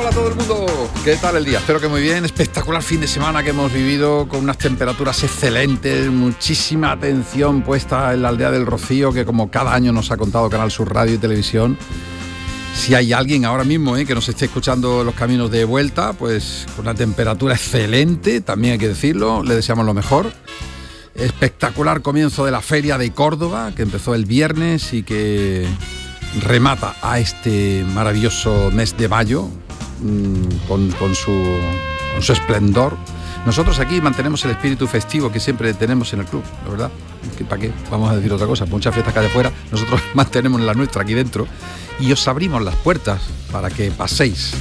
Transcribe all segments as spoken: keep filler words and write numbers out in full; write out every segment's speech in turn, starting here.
Hola a todo el mundo, ¿qué tal el día? Espero que muy bien, espectacular fin de semana que hemos vivido con unas temperaturas excelentes, muchísima atención puesta en la aldea del Rocío, que como cada año nos ha contado Canal Sur Radio y Televisión. Si hay alguien ahora mismo eh, que nos esté escuchando los caminos de vuelta, pues con una temperatura excelente, también hay que decirlo, le deseamos lo mejor. Espectacular comienzo de la Feria de Córdoba, que empezó el viernes y que remata a este maravilloso mes de mayo mmm, con, con, su, con su esplendor. Nosotros aquí mantenemos el espíritu festivo que siempre tenemos en el club, la verdad. ¿Para qué? Vamos a decir otra cosa. Muchas fiestas que hay afuera, nosotros mantenemos la nuestra aquí dentro y os abrimos las puertas para que paséis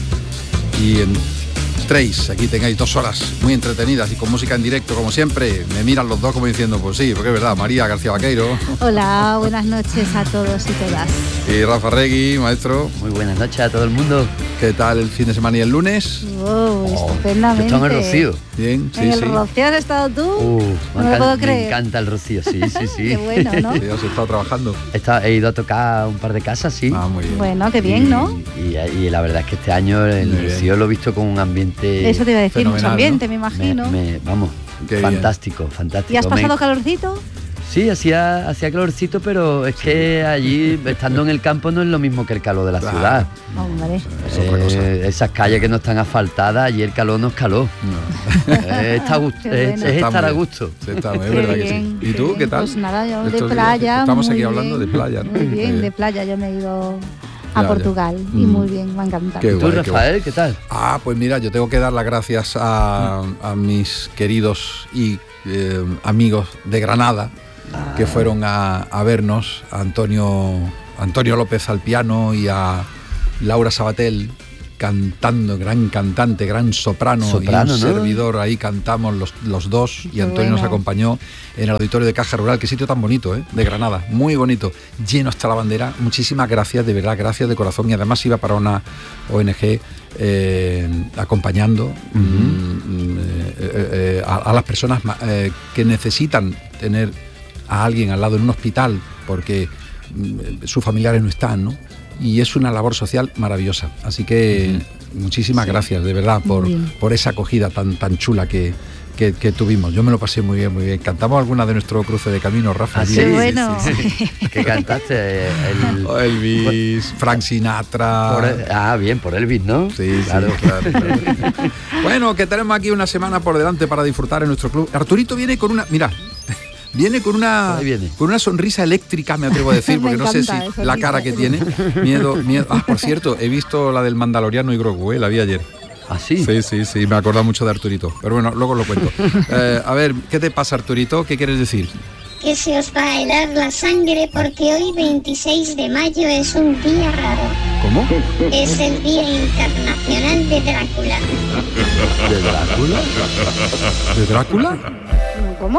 y entréis, aquí tengáis dos horas muy entretenidas y con música en directo como siempre. Me miran los dos como diciendo, pues sí, porque es verdad. María García Vaqueiro. Hola, buenas noches a todos y todas. Y Rafa Regui, maestro. Muy buenas noches a todo el mundo. ¿Qué tal el fin de semana y el lunes? Oh, estupendamente. Estamos en el Rocío. Bien, sí, ¿En sí. el Rocío has estado tú? Uh, no me, me puedo me creer. encanta el Rocío, sí, sí, sí. Qué bueno, ¿no? Sí, has estado trabajando. He, estado, he ido a tocar un par de casas, sí. Ah, muy bien. Bueno, qué bien, y, ¿no? Y, y la verdad es que este año el Muy Rocío bien. lo he visto con un ambiente... Eso te iba a decir, mucho fenomenal, ambiente, ¿no? me imagino. Me, me, vamos, Qué fantástico, fantástico. ¿Y has pasado Me- calorcito? Sí, hacía, hacía calorcito, pero es que allí, estando en el campo, no es lo mismo que el calor de la Claro. ciudad. Hombre. Es otra cosa. Eh, esas calles que no están asfaltadas, allí el calor no es calor. No. Eh, está a gusto, Qué es, bueno. es Está estar muy a bien. gusto. Sí, está, es Qué verdad que bien, sí. ¿Y tú qué qué bien. tal? Pues nada, yo de Estos días playa. Estamos muy aquí hablando bien. de playa, ¿no? Muy bien, Eh, de playa. Yo me he ido a Ya, ya. Portugal y Mm. muy bien, me ha encantado. Qué ¿Y tú, guay, qué Rafael, qué tal? Ah, pues mira, yo tengo que dar las gracias a, a mis queridos y eh, amigos de Granada que fueron a, a vernos, a Antonio, Antonio López al piano y a Laura Sabatel cantando, gran cantante, gran soprano, Soprano, y un ¿no? servidor, ahí cantamos los, los dos y Qué Antonio nos bueno. acompañó en el auditorio de Caja Rural. Qué sitio tan bonito, ¿eh? De Granada, muy bonito, lleno hasta la bandera. Muchísimas gracias, de verdad, gracias de corazón. Y además iba para una O N G eh, acompañando mm, mm, eh, eh, a, a las personas ma- eh, que necesitan tener a alguien al lado en un hospital porque mm, sus familiares no están, ¿no? Y es una labor social maravillosa. Así que uh-huh. muchísimas sí. gracias, de verdad, por, por esa acogida tan, tan chula que, que, que tuvimos. Yo me lo pasé muy bien, muy bien. Cantamos alguna de nuestro cruce de camino, Rafa. Ah, sí, sí, Qué bueno. sí, sí. ¿Qué cantaste? El, Elvis, Frank Sinatra. por el- ah, bien, por Elvis, ¿no? Sí, claro. sí, claro, claro. Bueno, que tenemos aquí una semana por delante para disfrutar en nuestro club. Arturito viene con una... Mira... Viene con una Ahí viene. con una sonrisa eléctrica, me atrevo a decir, porque Me no sé si encanta esa la sonrisa. cara que tiene. Miedo, miedo. Ah, por cierto, he visto la del Mandaloriano y Grogu, ¿eh? La vi ayer. ¿Ah, sí? Sí, sí, sí, me acuerdo mucho de Arturito. Pero bueno, luego lo cuento. Eh, a ver, ¿qué te pasa, Arturito? ¿Qué quieres decir? Que se os va a helar la sangre porque hoy veintiséis de mayo es un día raro. ¿Cómo? Es el Día Internacional de Drácula. ¿De Drácula? ¿De Drácula? ¿Cómo?